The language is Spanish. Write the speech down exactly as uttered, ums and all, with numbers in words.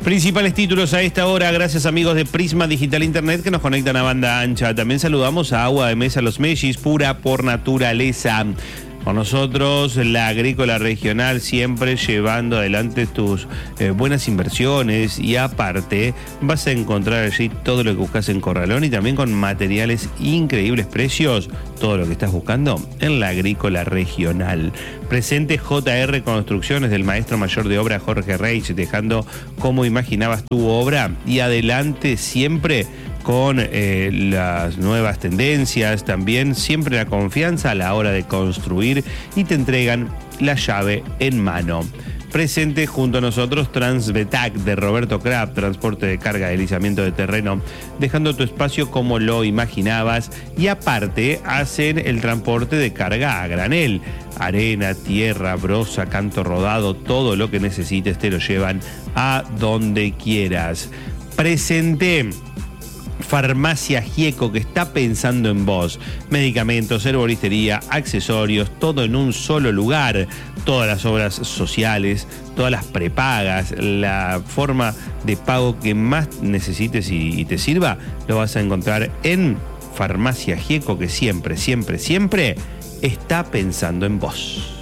Principales títulos a esta hora, gracias amigos de Prisma Digital Internet que nos conectan a banda ancha. También saludamos a Agua de Mesa Los Mellis, pura por naturaleza. Con nosotros, la Agrícola Regional, siempre llevando adelante tus eh, buenas inversiones, y aparte vas a encontrar allí todo lo que buscas en Corralón, y también con materiales increíbles precios, todo lo que estás buscando en la Agrícola Regional. Presente J R Construcciones del maestro mayor de obra Jorge Reich, dejando como imaginabas tu obra, y adelante siempre con eh, las nuevas tendencias, también siempre la confianza a la hora de construir, y te entregan la llave en mano. Presente junto a nosotros Transvetac de Roberto Kraft, transporte de carga, deslizamiento de terreno, dejando tu espacio como lo imaginabas, y aparte hacen el transporte de carga a granel. Arena, tierra, brosa, canto rodado, todo lo que necesites te lo llevan a donde quieras. Presente Farmacia Gieco, que está pensando en vos. Medicamentos, herboristería, accesorios, todo en un solo lugar. Todas las obras sociales, todas las prepagas, la forma de pago que más necesites y, y te sirva, lo vas a encontrar en Farmacia Gieco, que siempre, siempre, siempre está pensando en vos.